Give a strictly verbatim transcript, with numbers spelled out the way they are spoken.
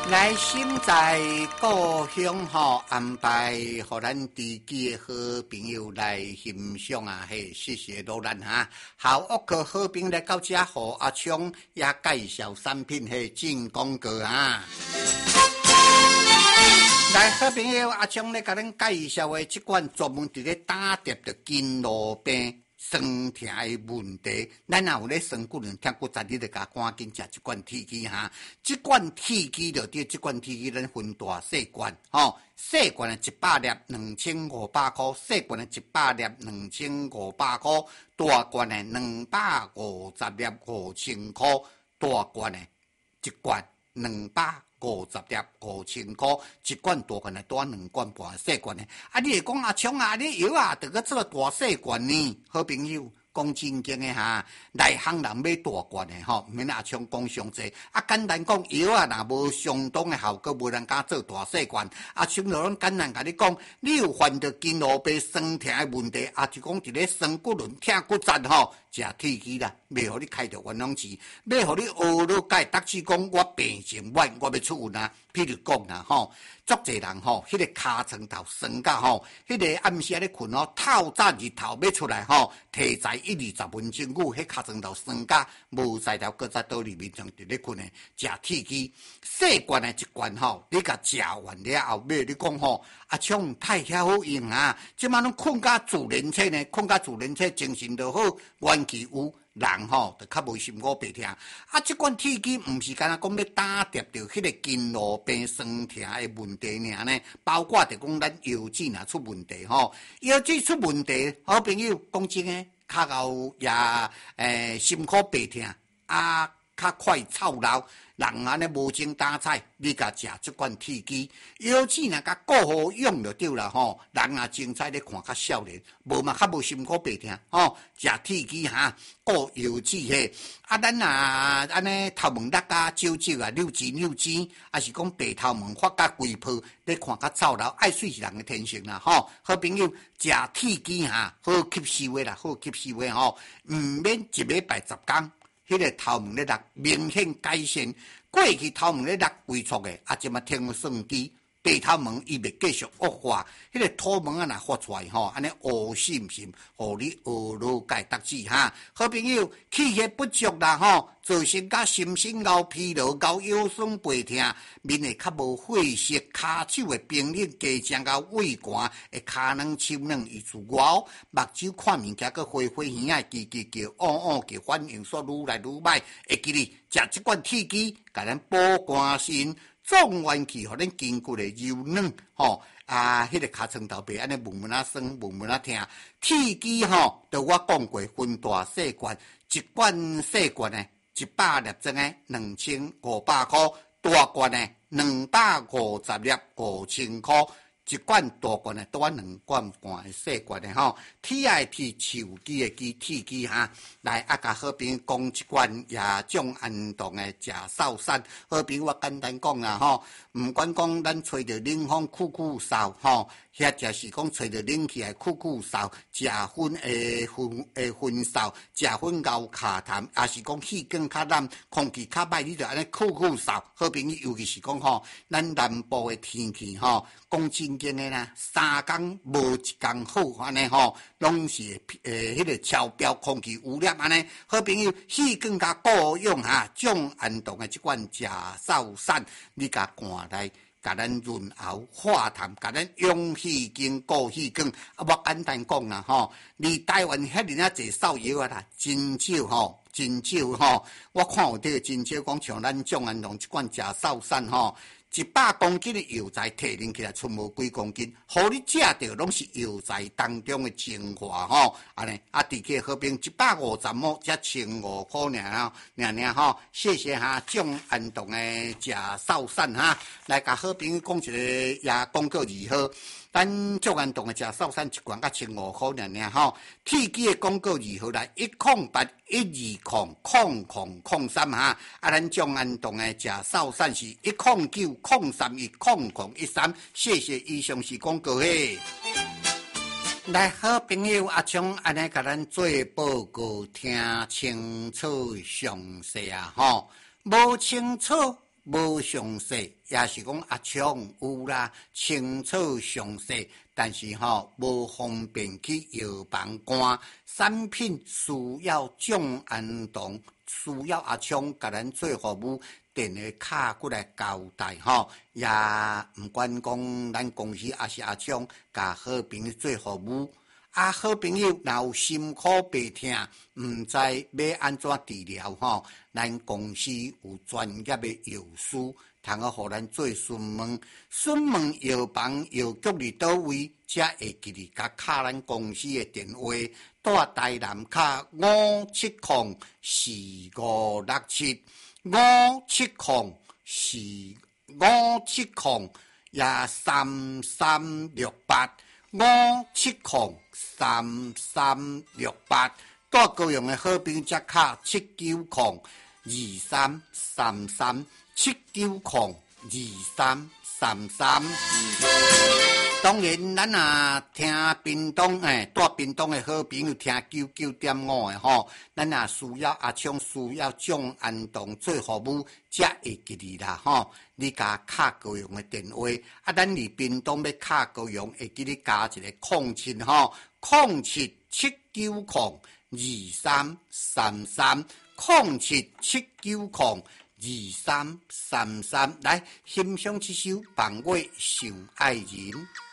来心在故乡吼，安排互咱知己的好朋友来欣赏啊！嘿，谢谢罗兰哈。好，屋客好朋友来到这，互阿昌也介绍产品，嘿，进广告啊！来，好朋友阿昌咧，甲咱介绍的这款专门伫咧打碟的筋络病。酸痛的问题，咱若有咧酸骨轮、痛骨折，你就甲赶紧食这款铁剂哈。这款铁剂就对，这款铁剂咱分大细罐，吼、哦，细罐的一百粒两千五百块，细罐的一百粒两千五百块，大罐的两百五十粒五千块，大罐的一罐两百五十粒五千块，一罐大罐的多两罐半，细罐的。啊，你会讲阿强啊，你药啊，得个做大细罐呢？好朋友，讲真经的哈，内行人买大罐的吼，免阿强讲上济。啊，简单讲，药啊，若无相当的效果，无人敢做大细罐。阿强就拢简单甲你讲，你有患着筋络病酸痛的问题，啊，就讲伫咧酸骨轮、痛骨折吼。食铁剂啦，袂互你开着冤枉钱，要互你学了解，达志讲我病情我我要出运啊。譬如讲啦吼，足侪人吼，迄、那个尻川头酸甲吼，迄、那个暗时咧困吼，透早日头要出来吼，提早一二十分钟久，迄尻川头酸甲无在条，搁在倒里面上伫咧困诶，食铁剂，细罐诶一罐吼，你甲食完了后尾，你讲吼，阿昌太遐好用啊，即摆拢困甲自然醒呢，困甲自然醒，精神就好，元气有。人吼就较无心苦白痛，啊！即款铁剂毋是干那讲要打跌着迄个筋络病酸痛的问题尔呢，包括着讲咱腰子若出问题吼，腰子出问题，好朋友讲真诶，较后也诶心苦白痛啊，较快操劳。人安尼无精打采，你甲食即款铁剂，腰子若甲顾好用就对啦吼。人也精彩咧看较少年，无嘛较无心苦白痛吼。食铁剂哈，顾腰子嘿。啊，咱若安尼头毛甩甲少少啊，扭筋扭筋，啊是讲白头毛发甲规泡，咧看较操劳，爱水是人的天性啦吼。好朋友食铁剂哈，好吸收的啦，好吸收的吼，毋免一礼拜十工。迄个头毛咧落明显改善，过去头毛咧落规撮的，啊，即嘛听算机，白头毛伊袂继续恶化，迄、那个土毛啊若发出来吼，安尼乌心心，互你学了解得知哈。好朋友，气血不足啦吼，造成甲心身熬疲劳、熬腰酸背痛，面会较无血色，骹手会冰冷、加强甲胃寒，会骹软手软，以此外，目睭看物件个花花耳仔、叽叽叫、嗷嗷叫，反应煞愈来愈歹。会记哩，食即款铁剂，甲咱保肝肾。壮元气，互咱筋骨诶柔软，吼啊！迄、那个尻川头白安尼闷闷啊酸，闷闷啊痛。铁剂吼，就我讲过，分大细罐，一罐细罐诶，一百粒装诶，两千五百块；大罐诶，两百五十粒，五千块。一罐大罐的多两罐半的细罐的吼，铁爱铁手机的机铁机哈，来啊甲好朋友讲一罐也种安动的食扫散，好朋友我简单讲啊吼，毋管讲咱吹着冷风酷酷扫吼，或者是讲吹着冷气来酷酷扫，食薰的薰的薰扫，食薰熬卡痰，也是讲气更较烂，空气较歹，你就安尼酷酷扫，好朋友尤其是讲吼，咱南部的天气吼，讲真。经的啦，三工无一工好，安尼吼，拢是诶，迄、那个超标空气污染安尼。好朋友，气更加够用哈，种安动的即款食扫散，你甲赶来，甲咱润喉化痰，甲咱养气经、固气功。啊，我简单讲啦吼，离台湾遐尔啊济扫药啊啦，真少吼，真少吼。我看有这个真少讲，像咱种安动即款食扫散吼。一百公斤的药材提炼起来，剩无几公斤，互你食着拢是药材当中的精华吼，安尼啊，伫个好评一百五十毛，才千五块尔，尔尔吼，谢谢哈，种安动的食扫散哈，来甲好朋友讲一个也广告如何？咱种安动的食扫散一罐甲千五块尔尔吼，铁机的广告如何来？一空八一二空空空空三哈，啊，咱种安动的食扫散是一空九。空三一空空一三，谢谢以上是广告嘿。来，好朋友阿昌安尼甲咱做报告，听清楚详细啊吼，无清楚。 无详细，也是讲阿昌有啦，清楚详细，但是吼、哦、无方便去药房赶产品，需要蒋安东，需要阿昌甲咱做服务，电话卡过来交代吼，也毋管讲咱公司也是阿昌甲好朋友做服务。啊，好朋友若有心苦白痛，毋知要安怎治疗吼，咱公司有专业的药师，通好互咱做询问。询问药房药局伫倒位，才会记哩甲敲咱公司的电话，带台南卡五七零四五六七五七零四五七零也三三六八。五七零三三六八，带高雄的好朋友接卡七九零二三三三七九零二三三三。当然，咱啊听屏东诶，带屏东的好朋友听九九点五的吼，咱啊需要阿昌需要蒋安东做服务，才会记哩啦吼。你甲卡高雄的电话，啊，咱离屏东要卡高雄，会记你加一个空七吼，空七七九零二三三三，空七七九零二三三三，来欣赏这首《放我上爱人》。